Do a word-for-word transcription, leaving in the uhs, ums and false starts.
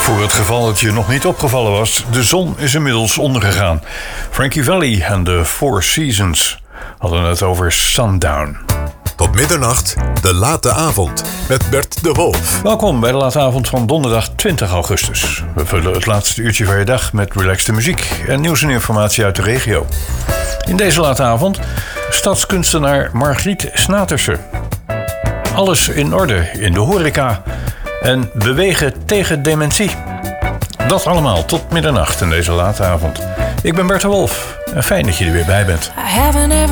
Voor het geval het je nog niet opgevallen was, de zon is inmiddels ondergegaan. Frankie Valli en de Four Seasons hadden het over Sundown. Tot middernacht, de late avond, met Bert de Wolf. Welkom bij de late avond van donderdag twintig augustus. We vullen het laatste uurtje van je dag met relaxte muziek en nieuws en informatie uit de regio. In deze late avond stadskunstenaar Margriet Snatersen. Alles in orde in de horeca en bewegen tegen dementie. Dat allemaal tot middernacht in deze late avond. Ik ben Bert de Wolf en fijn dat je er weer bij bent. I haven't ever